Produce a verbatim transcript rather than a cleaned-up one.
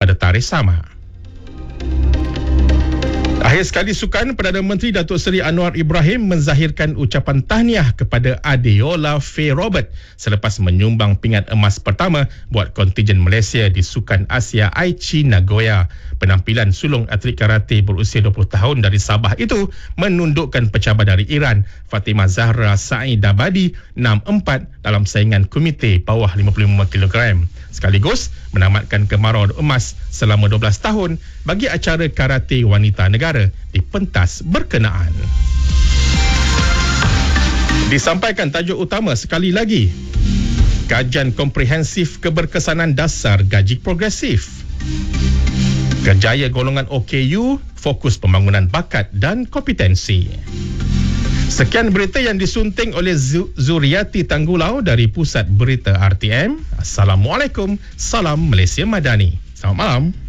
pada tarikh sama. Akhir sekali sukan, Perdana Menteri Datuk Seri Anwar Ibrahim menzahirkan ucapan tahniah kepada Adeola Faye Robert selepas menyumbang pingat emas pertama buat kontijen Malaysia di Sukan Asia Aichi Nagoya. Penampilan sulung atlet karate berusia dua puluh tahun dari Sabah itu menundukkan pencabar dari Iran, Fatimah Zahra Saidabadi, enam empat dalam saingan komite bawah lima puluh lima kilogram. Sekaligus menamatkan kemarau emas selama dua belas tahun bagi acara karate wanita negara di pentas berkenaan. Disampaikan tajuk utama sekali lagi. Kajian komprehensif keberkesanan dasar gaji progresif. Kerjaya golongan O K U fokus pembangunan bakat dan kompetensi. Sekian berita yang disunting oleh Zuriati Tanggulau dari Pusat Berita R T M. Assalamualaikum. Salam Malaysia Madani. Selamat malam.